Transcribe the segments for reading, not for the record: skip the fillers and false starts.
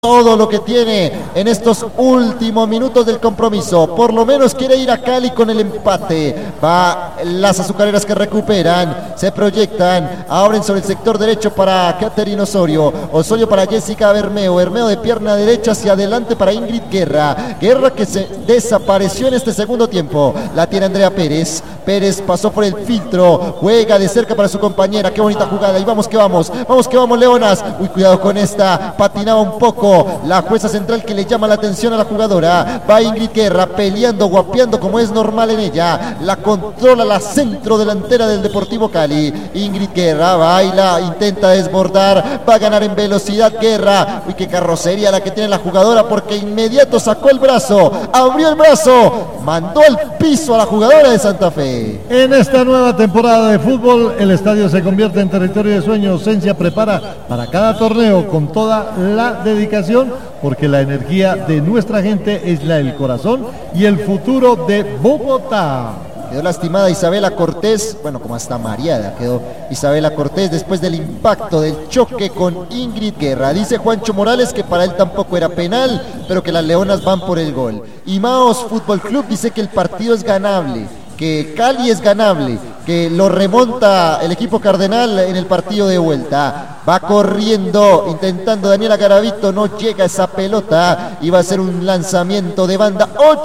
todo lo que tiene en estos últimos minutos del compromiso. Por lo menos quiere ir a Cali con el empate. Va las azucareras que recuperan, se proyectan, abren sobre el sector derecho para Catherine Osorio. Osorio para Jessica Bermeo. Bermeo de pierna derecha hacia adelante para Ingrid Guerra. Guerra que se desapareció en este segundo tiempo. La tiene Andrea Pérez. Pérez pasó por el filtro, juega de cerca para su compañera. Qué bonita jugada. Y vamos que vamos. Vamos que vamos, Leonas. Uy, cuidado con esta. Patinaba un poco la jueza central que le llama la atención a la jugadora. Va Ingrid Guerra peleando, guapeando como es normal en ella. La controla la centro delantera del Deportivo Cali. Ingrid Guerra baila, intenta desbordar, va a ganar en velocidad Guerra. Uy, qué carrocería la que tiene la jugadora, porque inmediato sacó el brazo, abrió el brazo, mandó al piso a la jugadora de Santa Fe. En esta nueva temporada de fútbol, el estadio se convierte en territorio de sueños. Sensia prepara para cada torneo con toda la dedicación, porque la energía de nuestra gente es la del corazón y el futuro de Bogotá. Quedó lastimada Isabela Cortés, bueno, como hasta mareada quedó Isabela Cortés después del impacto del choque con Ingrid Guerra. Dice Juancho Morales que para él tampoco era penal, pero que las leonas van por el gol. Y Maos Fútbol Club dice que el partido es ganable, que Cali es ganable, que lo remonta el equipo cardenal en el partido de vuelta. Va corriendo, intentando Daniela Garavito, no llega esa pelota y va a ser un lanzamiento de banda.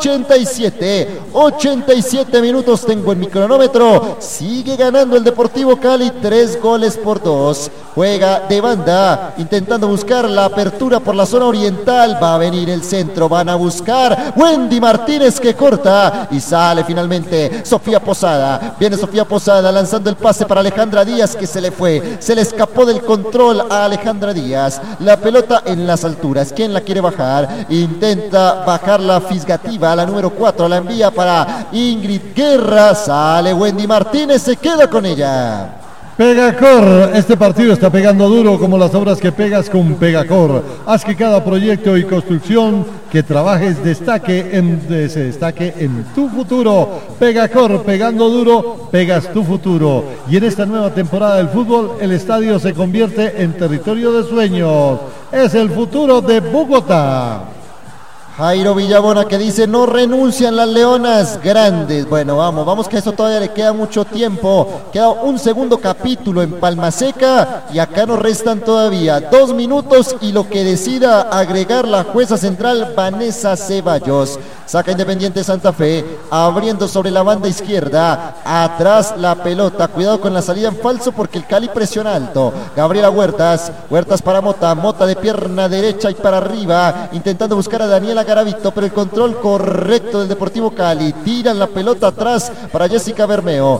87 minutos tengo en mi cronómetro. Sigue ganando el Deportivo Cali 3-2. Juega de banda, intentando buscar la apertura por la zona oriental. Va a venir el centro, van a buscar Wendy Martínez que corta y sale finalmente Sofía Posada. Viene Sofía Posada lanzando el pase para Alejandra Díaz, que se le fue, se le escapó del control a Alejandra Díaz. La pelota en las alturas, ¿quién la quiere bajar? Intenta bajar la Fisgativa, la número 4, la envía para Ingrid Guerra, sale Wendy Martínez, se queda con ella. Pegacor, este partido está pegando duro como las obras que pegas con Pegacor. Haz que cada proyecto y construcción que trabajes se destaque en tu futuro. Pegacor, pegando duro, pegas tu futuro. Y en esta nueva temporada del fútbol, el estadio se convierte en territorio de sueños. Es el futuro de Bogotá. Jairo Villabona que dice: no renuncian las leonas grandes. Bueno, vamos que a eso todavía le queda mucho tiempo. Queda un segundo capítulo en Palma Seca y acá nos restan todavía 2 minutos y lo que decida agregar la jueza central Vanessa Ceballos. Saca Independiente Santa Fe, abriendo sobre la banda izquierda, atrás la pelota, cuidado con la salida en falso porque el Cali presiona alto. Gabriela Huertas para Mota de pierna derecha y para arriba, intentando buscar a Daniela Garavito, pero el control correcto del Deportivo Cali. Tiran la pelota atrás para Jessica Bermeo.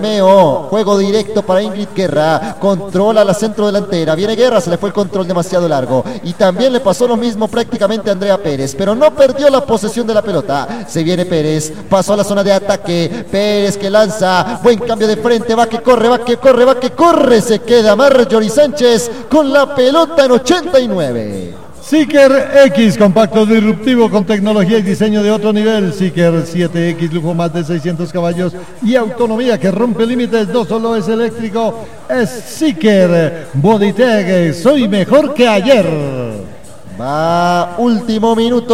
Juego directo para Ingrid Guerra, controla la centro delantera. Viene Guerra, se le fue el control demasiado largo y también le pasó lo mismo prácticamente a Andrea Pérez, pero no perdió la posesión de la pelota. Se viene Pérez, pasó a la zona de ataque. Pérez que lanza, buen cambio de frente, va que corre. Se queda Marjorie Sánchez con la pelota en 89. Seeker X, compacto disruptivo con tecnología y diseño de otro nivel. Seeker 7X, lujo más de 600 caballos y autonomía que rompe límites. No solo es eléctrico, es Seeker. Bodytech, soy mejor que ayer. Va, último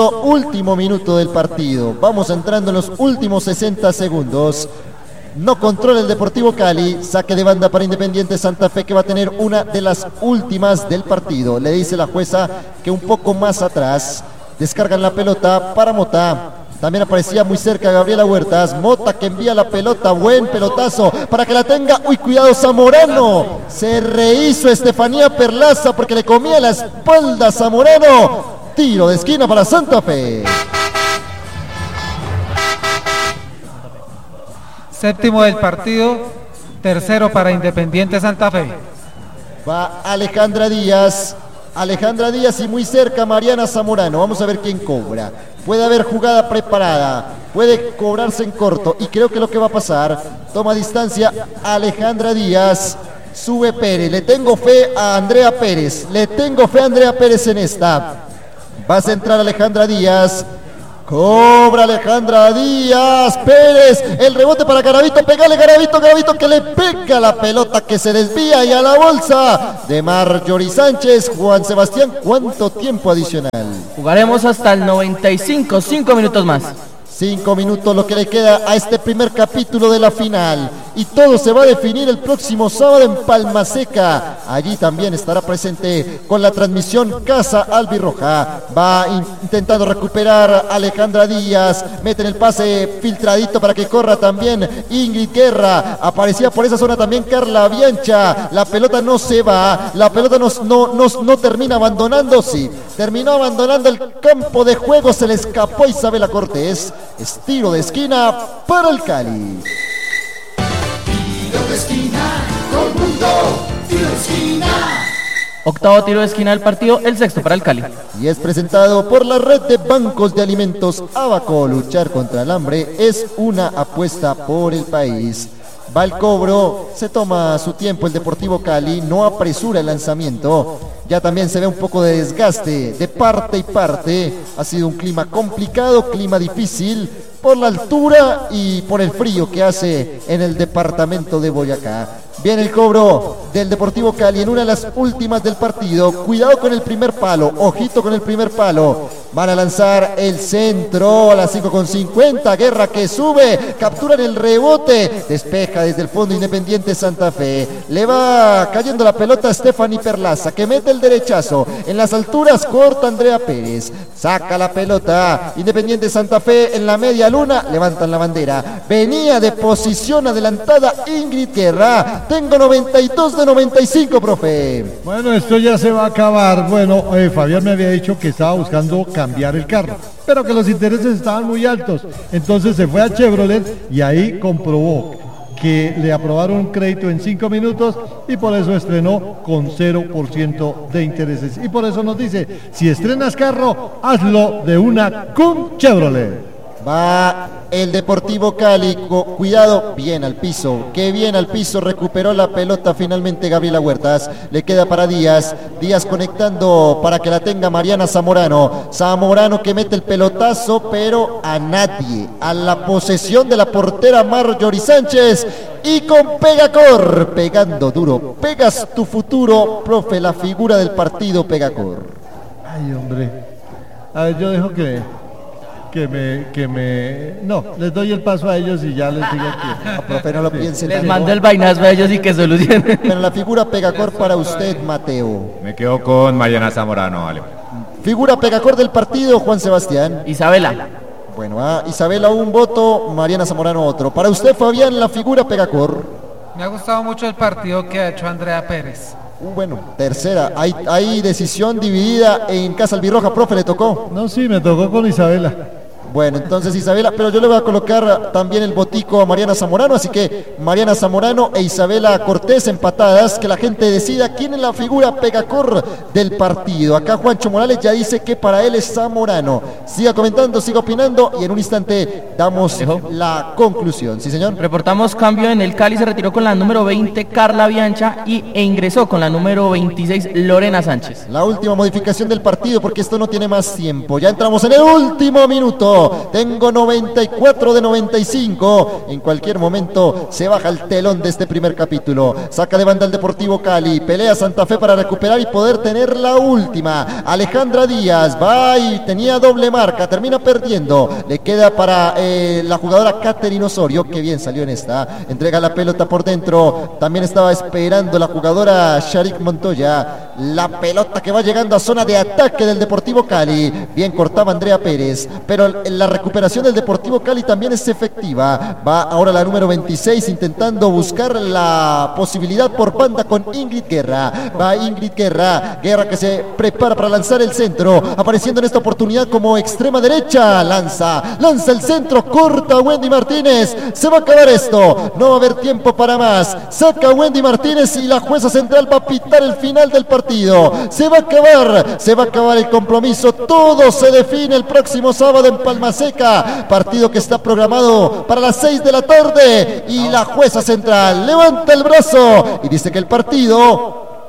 minuto del partido. Vamos entrando en los últimos 60 segundos. No controla el Deportivo Cali, saque de banda para Independiente Santa Fe, que va a tener una de las últimas del partido. Le dice la jueza que un poco más atrás. Descargan la pelota para Mota. También aparecía muy cerca Gabriela Huertas. Mota que envía la pelota, buen pelotazo para que la tenga. Uy, cuidado Zamorano. Se rehizo Estefanía Perlaza porque le comía la espalda a Zamorano. Tiro de esquina para Santa Fe. Séptimo del partido, tercero para Independiente Santa Fe. Va Alejandra Díaz y muy cerca Mariana Zamorano. Vamos a ver quién cobra. Puede haber jugada preparada, puede cobrarse en corto y creo que lo que va a pasar, toma distancia Alejandra Díaz, sube Pérez. Le tengo fe a Andrea Pérez en esta. Va a centrar Alejandra Díaz. Cobra Alejandra Díaz Pérez, el rebote para Garavito, pegale Garavito que le pega la pelota que se desvía y a la bolsa de Marjorie Sánchez. Juan Sebastián, ¿cuánto tiempo adicional? Jugaremos hasta el 95, 5 minutos más. 5 minutos lo que le queda a este primer capítulo de la final. Y todo se va a definir el próximo sábado en Palma Seca. Allí también estará presente con la transmisión Casa Albirroja. Va intentando recuperar Alejandra Díaz. Meten el pase filtradito para que corra también Ingrid Guerra. Aparecía por esa zona también Carla Biancha. La pelota no se va. La pelota no termina abandonando. Sí, terminó abandonando el campo de juego. Se le escapó Isabela Cortés. Es tiro de esquina para el Cali. Tiro de esquina, todo el mundo, tiro de esquina. Octavo tiro de esquina del partido, el sexto para el Cali. Y es presentado por la red de bancos de alimentos Abaco. Luchar contra el hambre es una apuesta por el país. Va el cobro, se toma su tiempo el Deportivo Cali, no apresura el lanzamiento. Ya también se ve un poco de desgaste de parte y parte. Ha sido un clima complicado, clima difícil por la altura y por el frío que hace en el departamento de Boyacá. Viene el cobro del Deportivo Cali en una de las últimas del partido. Cuidado con el primer palo, ojito con el primer palo. Van a lanzar el centro a las 5:50. Guerra que sube, capturan el rebote, despeja desde el fondo Independiente Santa Fe. Le va cayendo la pelota a Stephanie Perlaza, que mete el derechazo. En las alturas corta Andrea Pérez. Saca la pelota Independiente Santa Fe en la media luna. Levantan la bandera. Venía de posición adelantada Ingrid Guerra. Tengo 92 de 95, profe. Bueno, esto ya se va a acabar. Bueno, Fabián me había dicho que estaba buscando cambiar el carro, pero que los intereses estaban muy altos. Entonces se fue a Chevrolet y ahí comprobó que le aprobaron un crédito en 5 minutos y por eso estrenó con 0% de intereses. Y por eso nos dice, si estrenas carro, hazlo de una con Chevrolet. Va el Deportivo Cali, cuidado, bien al piso, qué bien al piso, recuperó la pelota finalmente Gabriela Huertas, le queda para Díaz, Díaz conectando para que la tenga Mariana Zamorano, Zamorano que mete el pelotazo, pero a nadie, a la posesión de la portera Marjorie Sánchez, y con Pegacor, pegando duro, pegas tu futuro, profe, la figura del partido Pegacor. Ay, hombre, a ver, yo dejo no, les doy el paso a ellos y ya les digo que... profe, no lo piensen. Les mando el vainazo a ellos y que solucionen. Pero la figura Pegacor para usted, Mateo. Me quedo con Mariana Zamorano, vale. Figura Pegacor del partido, Juan Sebastián. Isabela. Bueno, Isabela un voto, Mariana Zamorano otro. Para usted, Fabián, la figura Pegacor. Me ha gustado mucho el partido que ha hecho Andrea Pérez. Bueno, tercera. Hay decisión dividida en Casa Albirroja, profe, ¿le tocó? No, sí, me tocó con Isabela. Bueno, entonces Isabela, pero yo le voy a colocar también el botico a Mariana Zamorano, así que Mariana Zamorano e Isabela Cortés empatadas, que la gente decida quién es la figura Pegacor del partido. Acá Juancho Morales ya dice que para él es Zamorano. Siga comentando, siga opinando y en un instante damos la conclusión. ¿Sí, señor? Reportamos cambio en el Cali, se retiró con la número 20 Carla Biancha e ingresó con la número 26 Lorena Sánchez. La última modificación del partido porque esto no tiene más tiempo. Ya entramos en el último minuto. Tengo 94 de 95. En cualquier momento se baja el telón de este primer capítulo. Saca de banda el Deportivo Cali. Pelea Santa Fe para recuperar y poder tener la última. Alejandra Díaz va y tenía doble marca. Termina perdiendo. Le queda para la jugadora Catherine Osorio. Que bien salió en esta. Entrega la pelota por dentro. También estaba esperando la jugadora Sharik Montoya. La pelota que va llegando a zona de ataque del Deportivo Cali. Bien cortaba Andrea Pérez. Pero la recuperación del Deportivo Cali también es efectiva. Va ahora la número 26 intentando buscar la posibilidad por banda con Ingrid Guerra. Va Ingrid Guerra que se prepara para lanzar el centro, apareciendo en esta oportunidad como extrema derecha. Lanza el centro, corta Wendy Martínez. Se va a acabar esto, no va a haber tiempo para más. Saca Wendy Martínez y la jueza central va a pitar el final del partido. Se va a acabar el compromiso. Todo se define el próximo sábado en Palma Seca, partido que está programado para las 6 de la tarde y la jueza central levanta el brazo y dice que el partido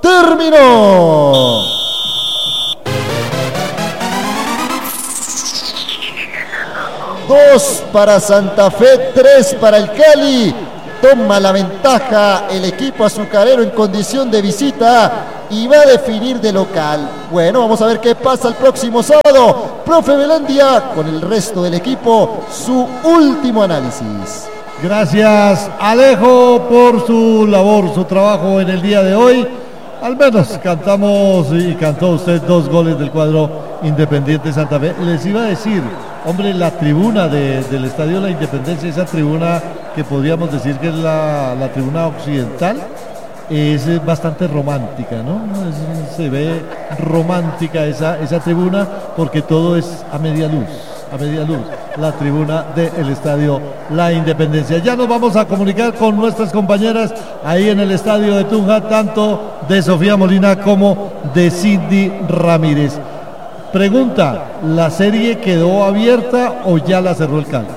terminó. 2 para Santa Fe, 3 para el Cali. Toma la ventaja el equipo azucarero en condición de visita y va a definir de local. Bueno, vamos a ver qué pasa el próximo sábado. Profe Velandia, con el resto del equipo, su último análisis. Gracias, Alejo, por su labor, su trabajo en el día de hoy. Al menos cantamos y cantó usted 2 goles del cuadro Independiente Santa Fe. Les iba a decir, hombre, la tribuna del Estadio La Independencia, esa tribuna que podríamos decir que es la tribuna occidental, es bastante romántica, ¿no? Se ve romántica esa tribuna porque todo es a media luz, la tribuna del Estadio La Independencia. Ya nos vamos a comunicar con nuestras compañeras ahí en el estadio de Tunja, tanto de Sofía Molina como de Cindy Ramírez. Pregunta, ¿la serie quedó abierta o ya la cerró el Cali?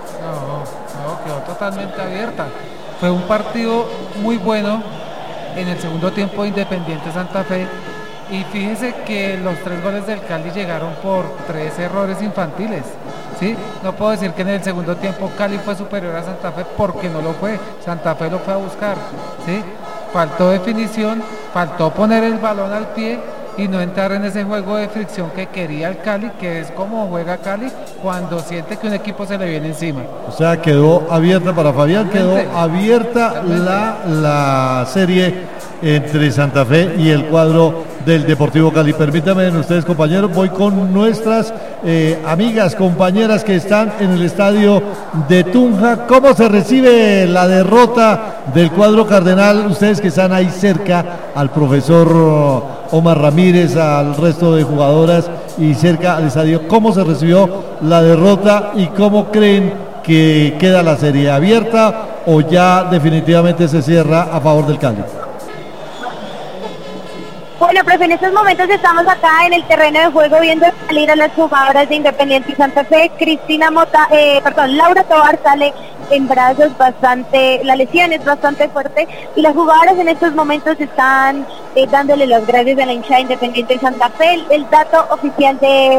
No, quedó totalmente abierta. Fue un partido muy bueno en el segundo tiempo de Independiente Santa Fe. Y fíjense que los 3 goles del Cali llegaron por 3 errores infantiles, ¿sí? No puedo decir que en el segundo tiempo Cali fue superior a Santa Fe porque no lo fue. Santa Fe lo fue a buscar, ¿sí? Faltó definición, faltó poner el balón al pie y no entrar en ese juego de fricción que quería el Cali, que es como juega Cali cuando siente que un equipo se le viene encima. O sea, quedó abierta para Fabián, quedó abierta la serie entre Santa Fe y el cuadro del Deportivo Cali. Permítanme ustedes, compañeros, voy con nuestras amigas, compañeras que están en el estadio de Tunja. ¿Cómo se recibe la derrota del cuadro cardenal? Ustedes que están ahí cerca al profesor Omar Ramírez, al resto de jugadoras y cerca al estadio, ¿cómo se recibió la derrota y cómo creen que queda la serie? ¿Abierta o ya definitivamente se cierra a favor del Cali? Bueno, profe, en estos momentos estamos acá en el terreno de juego viendo salir a las jugadoras de Independiente y Santa Fe. Laura Tovar sale en brazos la lesión es bastante fuerte y las jugadoras en estos momentos están dándole las gracias a la hinchada de Independiente y Santa Fe. El dato oficial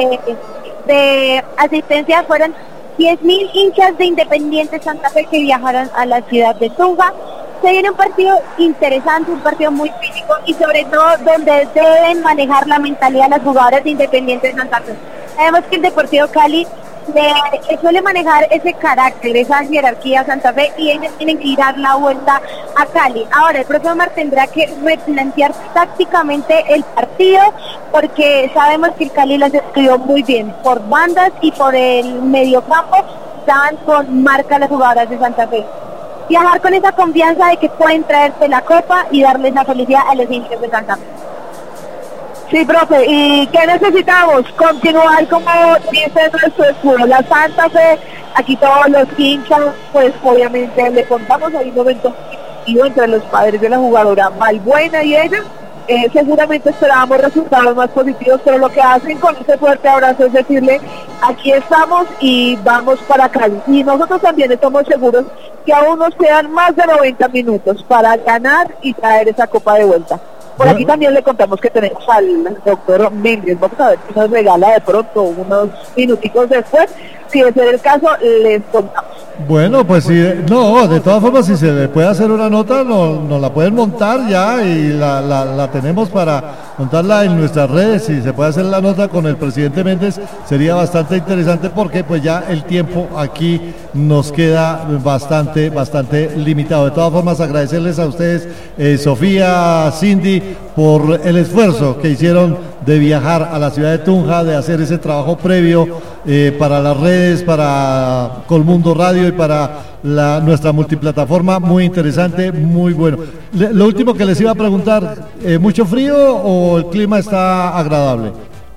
de asistencia fueron 10.000 hinchas de Independiente Santa Fe que viajaron a la ciudad de Tunja. Se viene un partido interesante, un partido muy físico y sobre todo donde deben manejar la mentalidad las jugadoras de Independiente de Santa Fe. Sabemos que el Deportivo Cali suele manejar ese carácter, esa jerarquía a Santa Fe y ellos tienen que ir a dar la vuelta a Cali. Ahora el profesor Omar tendrá que replantear tácticamente el partido porque sabemos que el Cali las escribió muy bien por bandas y por el mediocampo, estaban con marca las jugadoras de Santa Fe. Viajar con esa confianza de que pueden traerse la copa y darles la felicidad a los hinchas de Santa Fe. Sí, profe, ¿y qué necesitamos? Continuar como dice nuestro escudo, la Santa Fe. Aquí todos los hinchas, pues obviamente le contamos ahí un momento entre los padres de la jugadora Valbuena y ella. Seguramente esperábamos resultados más positivos, pero lo que hacen con ese fuerte abrazo es decirle, aquí estamos y vamos para Cali. Y nosotros también estamos seguros que aún nos quedan más de 90 minutos para ganar y traer esa copa de vuelta. Por aquí también le contamos que tenemos al doctor Méndez. Vamos a ver si nos regala de pronto unos minuticos después. Si ese es el caso, les contamos. Bueno, pues sí, no, de todas formas, si se le puede hacer una nota, nos la pueden montar ya y la tenemos para montarla en nuestras redes. Si se puede hacer la nota con el presidente Méndez, sería bastante interesante porque pues ya el tiempo aquí nos queda bastante limitado. De todas formas, agradecerles a ustedes, Sofía, Cindy, por el esfuerzo que hicieron de viajar a la ciudad de Tunja, de hacer ese trabajo previo para las redes, para Colmundo Radio y para nuestra multiplataforma. Muy interesante, muy bueno. Lo último que les iba a preguntar, ¿mucho frío o el clima está agradable?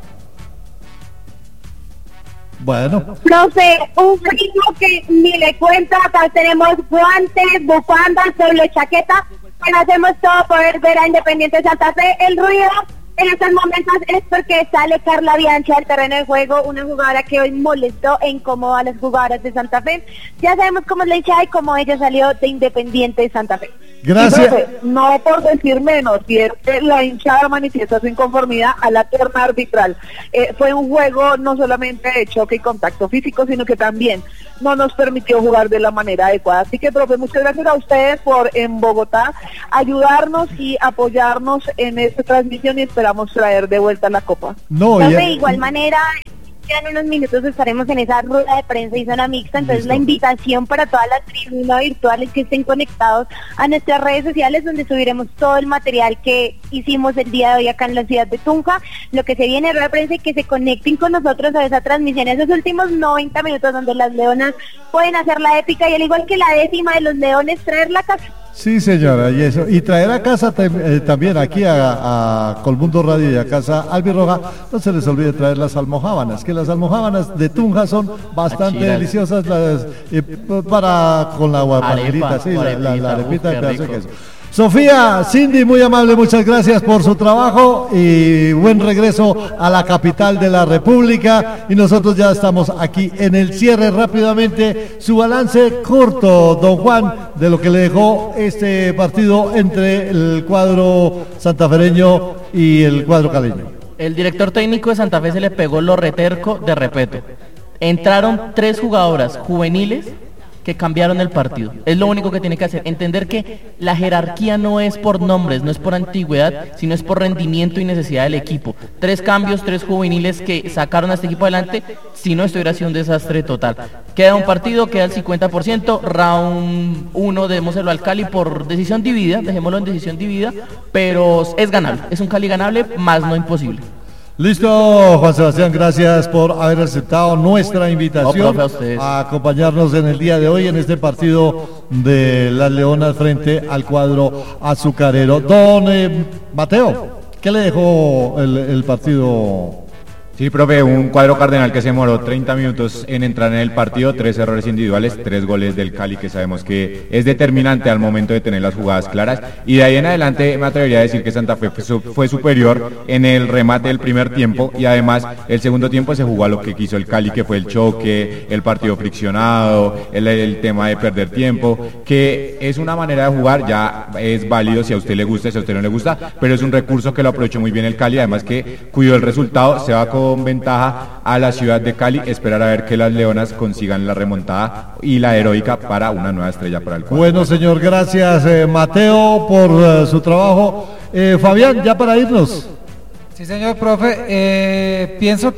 Bueno. Profe, un frío que ni le cuento, acá tenemos guantes, bufandas, doble chaqueta, pero hacemos todo por ver a Independiente Santa Fe. El ruido en estos momentos es porque sale Carla Bianchi al terreno de juego, una jugadora que hoy molestó e incomodó a las jugadoras de Santa Fe. Ya sabemos cómo es la hinchada y cómo ella salió de Independiente Santa Fe. Gracias. Y, profe, no por decir menos, y es que la hinchada manifiesta su inconformidad a la terna arbitral. Fue un juego no solamente de choque y contacto físico, sino que también no nos permitió jugar de la manera adecuada. Así que, profe, muchas gracias a ustedes por en Bogotá ayudarnos y apoyarnos en esta transmisión, y esperamos traer de vuelta la copa. No, De igual manera, ya en unos minutos estaremos en esa rueda de prensa y zona mixta, entonces Listo. la invitación para toda la tribuna virtual es que estén conectados a nuestras redes sociales, donde subiremos todo el material que hicimos el día de hoy acá en la ciudad de Tunja, lo que se viene en rueda de prensa, y que se conecten con nosotros a esa transmisión, esos últimos 90 minutos donde las leonas pueden hacer la épica, y al igual que la décima de los leones, traer la casa. Sí, señora, y eso. Y traer a casa también aquí a Colmundo Radio y a casa Albirroja, no se les olvide traer las almojábanas, que las almojábanas de Tunja son bastante Chidas. deliciosas para con la guapanelita, Arepa, sí, la arepita de qué pedazo de rico. queso. Sofía, Cindy, muy amable, muchas gracias por su trabajo y buen regreso a la capital de la República. Y nosotros ya estamos aquí en el cierre rápidamente. Su balance corto, don Juan, de lo que le dejó este partido entre el cuadro santafereño y el cuadro caleño. El director técnico de Santa Fe se le pegó lo reterco de Repeto. Entraron 3 jugadoras juveniles que cambiaron el partido. Es lo único que tiene que hacer. Entender que la jerarquía no es por nombres, no es por antigüedad, sino es por rendimiento y necesidad del equipo. 3 cambios, 3 juveniles que sacaron a este equipo adelante. Si no, esto hubiera sido un desastre total. Queda un partido, queda el 50%. Round 1, démoselo al Cali por decisión dividida, dejémoslo en decisión dividida, pero es ganable. Es un Cali ganable, más no imposible. Listo, Juan Sebastián, gracias por haber aceptado nuestra invitación No, profe, a ustedes. a acompañarnos en el día de hoy en este partido de las Leonas frente al cuadro azucarero. Don Mateo, ¿qué le dejó el partido? Sí, profe, un cuadro cardenal que se demoró 30 minutos en entrar en el partido, 3 errores individuales, 3 goles del Cali, que sabemos que es determinante al momento de tener las jugadas claras, y de ahí en adelante me atrevería a decir que Santa Fe fue superior en el remate del primer tiempo, y además el segundo tiempo se jugó a lo que quiso el Cali, que fue el choque, el partido friccionado, el tema de perder tiempo, que es una manera de jugar, ya es válido si a usted le gusta, si a usted no le gusta, pero es un recurso que lo aprovechó muy bien el Cali, además que cuidó el resultado, se va con ventaja a la ciudad de Cali, esperar a ver que las Leonas consigan la remontada y la heroica para una nueva estrella para el cuadro. Bueno, señor, gracias Mateo por su trabajo. Fabián, ya para irnos. Sí, señor profe, pienso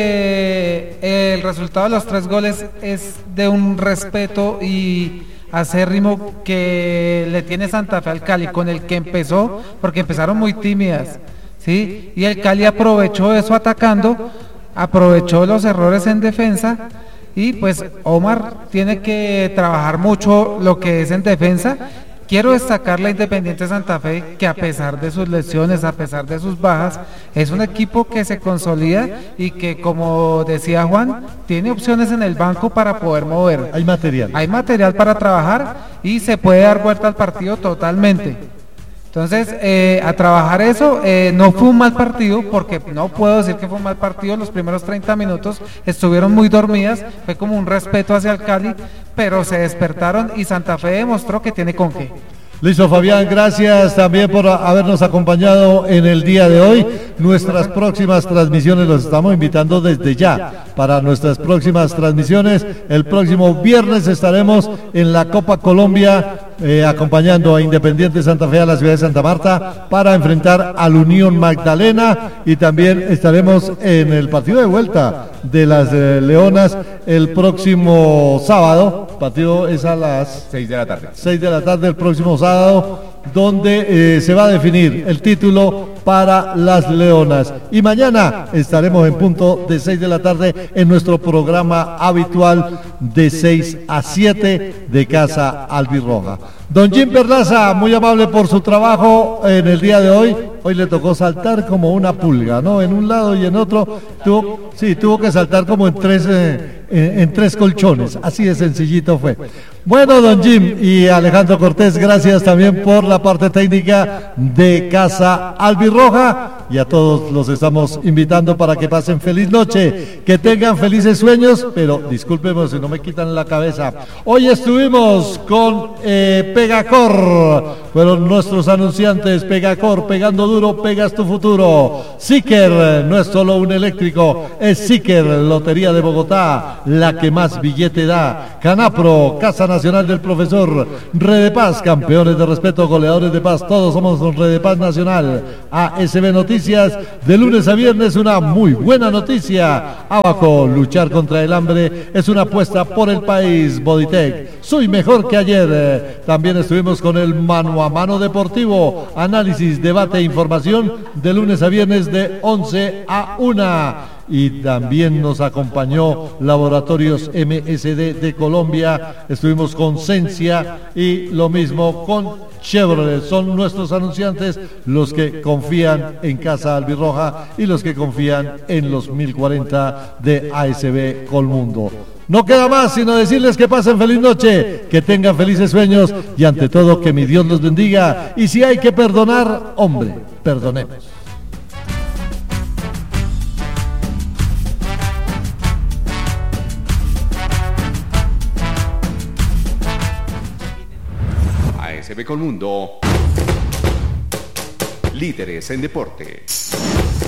que el resultado de los 3 goles es de un respeto y acérrimo que le tiene Santa Fe al Cali, con el que empezó, porque empezaron muy tímidas, ¿sí? Y el Cali aprovechó eso atacando, aprovechó los errores en defensa, y pues Omar tiene que trabajar mucho lo que es en defensa. Quiero destacar la Independiente Santa Fe, que a pesar de sus lesiones, a pesar de sus bajas, es un equipo que se consolida y que, como decía Juan, tiene opciones en el banco para poder mover. Hay material. Hay material para trabajar y se puede dar vuelta al partido totalmente. Entonces, a trabajar eso, no fue un mal partido, porque no puedo decir que fue un mal partido. Los primeros 30 minutos estuvieron muy dormidas, fue como un respeto hacia el Cali, pero se despertaron y Santa Fe demostró que tiene con qué. Listo, Fabián, gracias también por habernos acompañado en el día de hoy. Nuestras próximas transmisiones los estamos invitando desde ya para nuestras próximas transmisiones. El próximo viernes estaremos en la Copa Colombia acompañando a Independiente Santa Fe a la ciudad de Santa Marta para enfrentar al Unión Magdalena, y también estaremos en el partido de vuelta de las Leonas el próximo sábado. El partido es a las 6 de la tarde. 6 de la tarde el próximo sábado, donde se va a definir el título para las Leonas. Y mañana estaremos en punto de 6 de la tarde en nuestro programa habitual de 6 a 7 de Casa Albirroja. Don Jim Perlaza, muy amable por su trabajo en el día de hoy. Hoy le tocó saltar como una pulga, ¿no? En un lado y en otro. Tuvo que saltar como en tres colchones. Así de sencillito fue. Bueno, don Jim y Alejandro Cortés, gracias también por la parte técnica de Casa Albirroja. y a todos los estamos invitando para que pasen feliz noche, que tengan felices sueños, pero discúlpenme si no me quitan la cabeza. Hoy estuvimos con Pegacor, fueron nuestros anunciantes. Pegacor, pegando duro, pegas tu futuro. Siker, no es solo un eléctrico, es Siker, Lotería de Bogotá, la que más billete da. Canapro, Casa Nacional del Profesor. Redepaz, campeones de respeto, goleadores de paz, todos somos Redepaz Nacional. ASB Noticias, de lunes a viernes una muy buena noticia. Abaco, luchar contra el hambre es una apuesta por el país. Bodytech, soy mejor que ayer. También estuvimos con el Mano a Mano Deportivo, análisis, debate e información de lunes a viernes de 11 a 1. Y también nos acompañó Laboratorios MSD de Colombia, estuvimos con Cencia y lo mismo con Chevrolet. Son nuestros anunciantes, los que confían en Casa Albirroja y los que confían en los 1040 de ASB Colmundo. No queda más sino decirles que pasen feliz noche, que tengan felices sueños y ante todo que mi Dios los bendiga. Y si hay que perdonar, hombre, perdonemos. ASB Colmundo, líderes en deporte.